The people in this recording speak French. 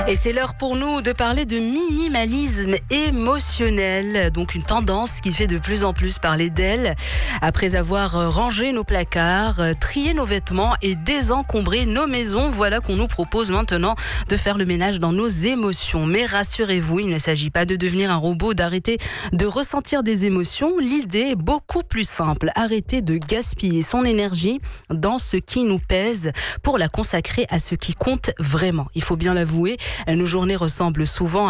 Et c'est l'heure pour nous de parler de minimalisme émotionnel, donc une tendance qui fait de plus en plus parler d'elle. Après avoir rangé nos placards, trié nos vêtements et désencombré nos maisons, voilà qu'on nous propose maintenant de faire le ménage dans nos émotions. Mais rassurez-vous, il ne s'agit pas de devenir un robot, d'arrêter de ressentir des émotions. L'idée est beaucoup plus simple, arrêter de gaspiller son énergie dans ce qui nous pèse pour la consacrer à ce qui compte vraiment. Il faut bien l'avouer, nos journées ressemblent souvent